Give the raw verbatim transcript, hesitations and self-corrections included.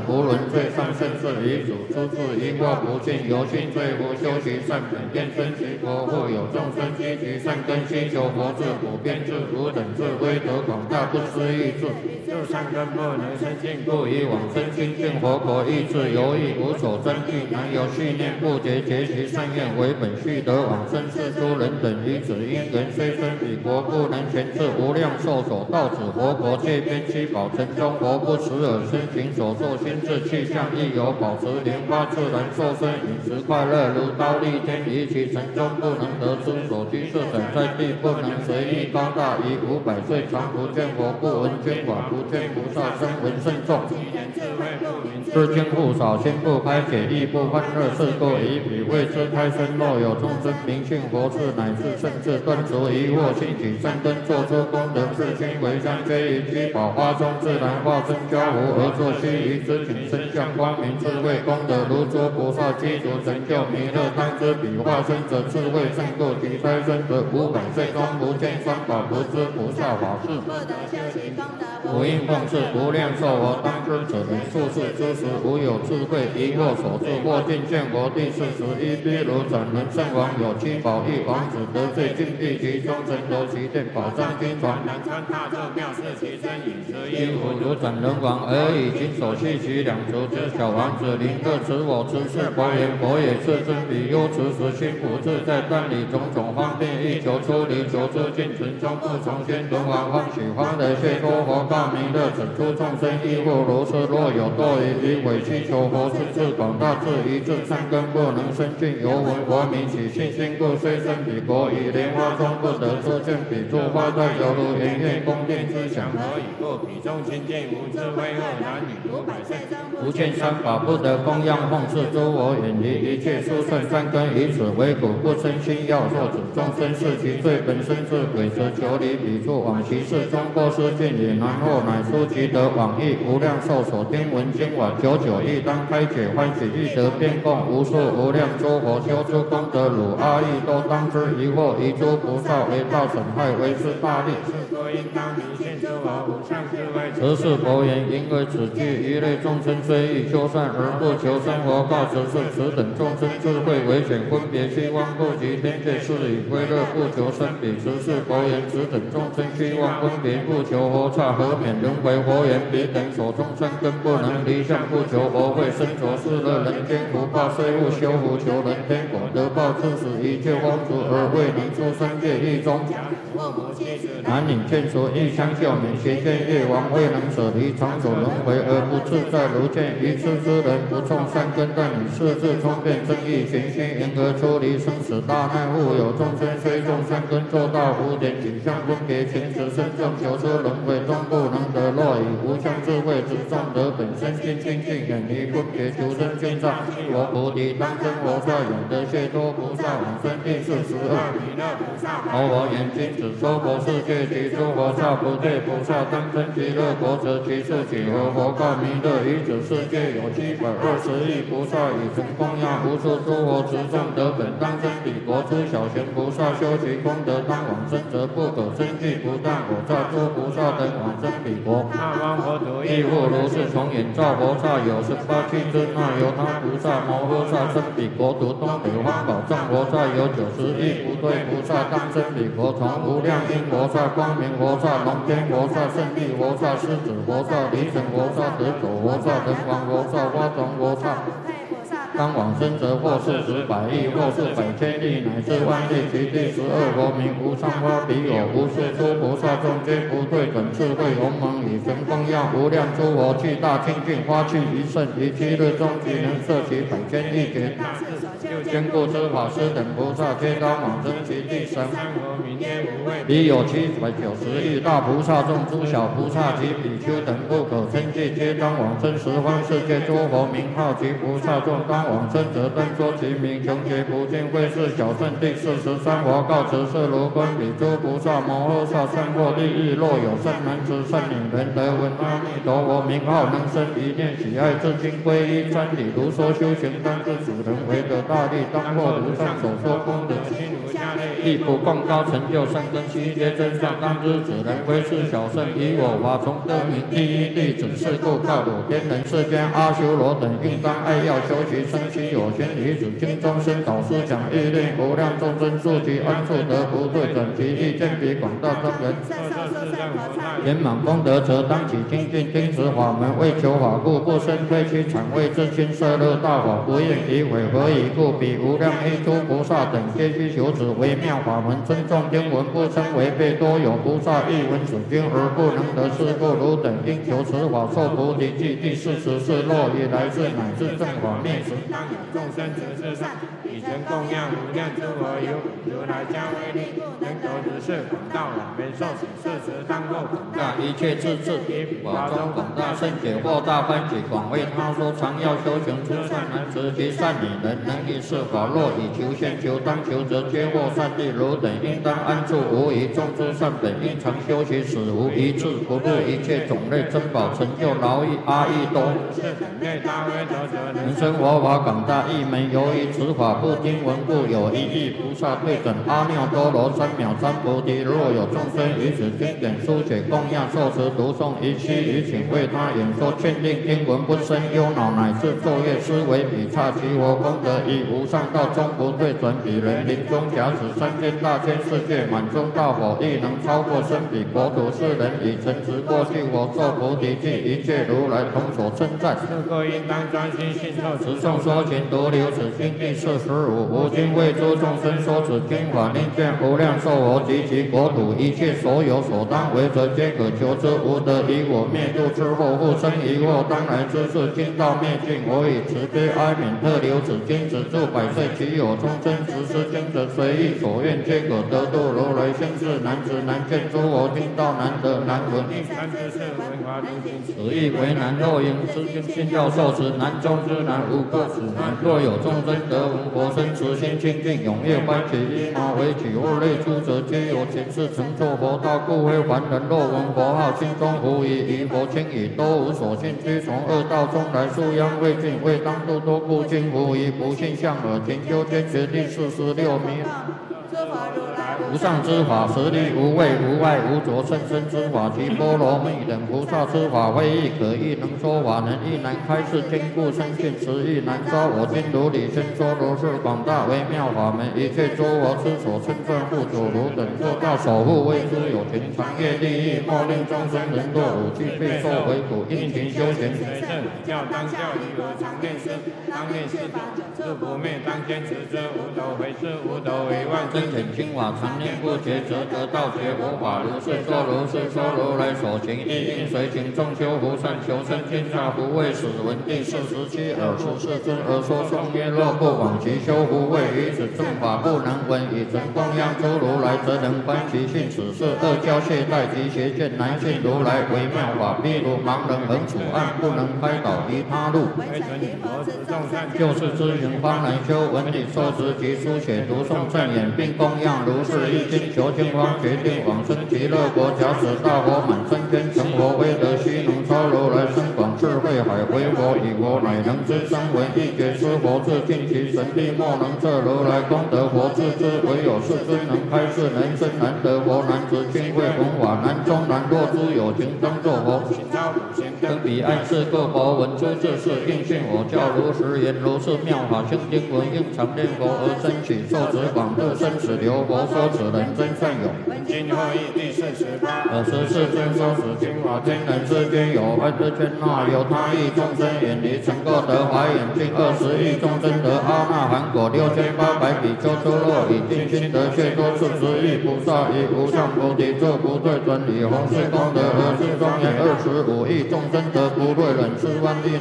无论最上甚至遗嘱，出自一过不尽，由心罪福，修习善本，变身其佛，护有众生积极善根，希求佛智，普遍智，无等智，威德广大，不思议智。就善根不能生尽，故以往生亲近佛国，意志犹豫，无所争议，难有续念，不结结其善愿为本，续得往生是诸人等于子因缘，虽生彼国，不能全至无量寿所到此佛国，界边七宝城中，佛不时而身行所作心智气象，亦有保持莲花自然受身，饮食快乐如刀立天，以其城中不能得知所居设等在地，不能随意高大，以五百岁常不见佛，不闻捐法，不见菩萨声闻甚众。知经不少，心不开解，亦不欢乐，是故以彼为之开身。若有众生明信佛智，乃至甚至断除疑惑，兴起善根，做出功德，自心为香，皆于居宝花中自然化身交互，而作须臾之景，身相光明，智慧功德如诸菩萨积足成就弥勒，当知彼化身者智慧胜过其胎生者，五百岁中不见三宝，不知菩萨法事，不得修习功德，无应奉事，无量寿佛，当知者人数世之时，无有智慧疑惑所致，或尽见佛第四十一譬如转轮圣王有七宝一王子得罪禁闭其中，神头其殿宝藏金传，南川大众妙事其身饮食衣服如转轮王，而以金手系其两足之小王子，临各持我持是佛言，佛也是真彼忧持时心不自在，但以种种方便欲求出离，求出尽存中不从先轮王欢喜欢的谢脱佛告弥勒，整出众生亦复如是，若有堕于于委屈求佛是智广大，智一智善根不能生尽，由闻佛名起信心故，虽生彼国，以莲花中不得出见彼诸花带，犹如圆月宫殿之祥，何以故？彼中亲近无智慧恶男女，五百岁中不见三宝，不得供养奉事诸佛，远离一切殊胜善根，以此为苦，不生心要作子众生是其罪本身是鬼，则求离彼处往其事中过失尽也难，后乃出其得往诣无量寿所听闻经法，久久亦当开解欢喜，欲得遍供无数无量诸佛，修诸功德汝阿逸都当知，疑惑遗诸菩萨为道损害，为是大利，是故应当明现诸佛无上智慧。此是佛言，因为此句一类众生虽欲修善而不求生活，告此是此等众生智慧为显，分别希望不及天界是以归乐，不求生彼。此是佛言，此等众生希望分别不求佛刹，何免轮回？佛言，彼等所种善根不能离相，不求佛慧，身着世乐人间福报，虽勿修福求人天果，得报致使一切风俗而未能出三界一中。男女眷属一相救免，邪见业王未能舍离长久轮回而不自在，如见愚痴之人不种善根，但以世智聪辩正义行心，因而出离生死大难。复有众生虽种善根，做到无点景象分别前持身正求出轮回中不能得，若以无相智慧执众得本身心清净，远离分别求生见障，我菩提当真佛刹，永得解脱菩萨往生第四十二弥勒菩萨。佛我言君子说佛世界其诸佛刹不对菩萨，当真极乐国者其事几何？佛告弥勒，于此世界有七百二十亿菩萨，以成供养无数诸佛持众得本，当真彼国诸小贤菩萨修其功德，当往生者不可生计，不但我刹诸菩萨等往生彼国。那方佛土亦复如是，从眼照佛刹有十八七之那由他菩萨摩诃萨生彼国土，东北方宝藏佛刹有九十亿不对菩萨当生彼国，从无量因佛刹、光明佛刹、龙天佛萨、胜利佛萨、狮子佛萨、离尘佛萨、得走佛萨、人王佛萨、花种佛萨。当往生者或是十百亿，或是百千亿，乃至万亿，其第十二佛名无上花彼有无数诸菩萨众皆不对等智慧鸿蒙，以神供养无量诸佛，具大清净花趣一甚，于七日中即能摄其百千亿劫。坚固之法师等菩萨，皆当往生其第三佛名曰无畏。彼有七百九十亿大菩萨众，诸小菩萨及比丘等不可称计，皆当往生十方世界诸佛名号及菩萨众，当往生者当说其名，穷劫不尽会是小圣第四十三佛告辞是如观彼诸菩萨摩诃萨善获利益，若有善男子善女人得闻阿弥陀佛名号，能生一念喜爱至今皈依瞻礼，如说修行当知主人为得大利，当若如上所说功德，心如下类，亦不共高成就善根悉皆真相。当知此人为是小圣，以我法从得名第一弟子，是故告我天人世间阿修罗等应当爱要修习生其有情于此经中生导师讲义令无量众生速其安处得不对等其意见比广大众人圆满功德，则当起精进听持法门，为求法故，不生非其产为自心摄乐大法，不应以毁何以故？彼无量一诸菩萨等皆须求此微妙法门，尊重经文，不称违背。多有菩萨译闻此经而不能得是故，汝等应求此法受菩提记。第四十是若以来世乃至正法灭时，当有众生执事上，以成供养无量诸佛有如来加威力故，能得如是广大往遍受持是时当过广大一切自治以法中广大圣解惑大欢喜，广为他说常要修行诸善男子及善女人，能以是法若以求现求当求则皆获善利。汝等应当安住无疑，众诸善本应常修习，使无一智不入一切种类珍宝成就劳役阿逸多是等类大威德者，人生佛法广大一门，由于此法不听闻故，有一亿菩萨对准阿耨多罗三藐三菩提。若有众生于此经典书写供养受持读诵，一期于请为他演说劝令听闻，不生忧恼，乃至昼夜思维彼刹其佛功德，以无上道终不退转。彼人临终假使三千大千世界满中大佛，亦能超过生彼国土。世人以诚实过去佛受菩提记，一切如来同所称赞。是故应当专心信受持诵说勤读留此经第四十五。吾今为诸众生说此经法，令见无量寿佛及其国土一切所有所当为者，皆可求之。无得以我灭度之后，复生疑惑，当来之事经道灭尽。我以慈悲哀悯特留此经，止住百岁。其有众生执持经者，随意所愿，皆可得度。如来先世难知难见诸佛听道难得难闻，应三知是文华如经，此亦为难。若应此经信教受持，难中之难，无过此难。若有众生得闻佛身，慈心清净，踊跃欢喜，依毛为起物类诸者，皆有前世成就佛道，故非凡人。若闻佛号，心中狐疑，于佛轻已，都无所信，居从恶道中来，素殃未尽，未当度多故惊狐疑，不信相耳。勤修坚决第四十六名。无上之法，实力无畏无碍无着，甚深之法，其波罗蜜等菩萨之法，非亦可亦能说法，能亦难开示，坚固深信，实亦难招。我今如理宣说如是广大微妙法门，一切诸佛之所称赞护主，汝等做到守护，为诸有情长业利益，莫令众生人堕五趣，备受为苦，应勤修行。随正教当教义，何常念师，当念师法，自不灭，当坚持之。无斗回师，无斗为万真显清法，常念不绝，则得道觉佛法。如是说，如是说，如来所行，亦应随行。众修福善，求生天下，不为使闻第四十七。尔时世尊而说颂曰：若不往其修福慧，于此正法不能闻，以成供养诸如来，则能观其性。此是恶教懈怠及邪见，难信如来微妙法。譬如盲人横处暗，不能开导于他路，就是知行方能修。闻理受持及书写读诵正言，并供养如是一经，求经方决定往生极乐国。假使大佛满三千成佛，威德悉能超如来深广智慧海。为佛以佛乃能知声闻一觉知佛智，尽其神力莫能测如来功德佛智之。唯有世尊能开示人生难得佛，难知敬慧弘法难中难。若诸有情当作佛，登彼岸是各佛闻诸智事，应信我教如实言。如是妙法清经文，应常念佛而生起，受持广度生死流。佛说此人真善有。今后义第四十八。尔时世尊说此经法，天人世间有二十千那有他亿众生远离，曾过得华严尽二十亿众生得阿那含果六千八百比丘出落，以尽心得解脱四十亿菩萨，以无上菩提作不退转，以弘誓功德而是庄严二十五亿众生得不退忍四万亿。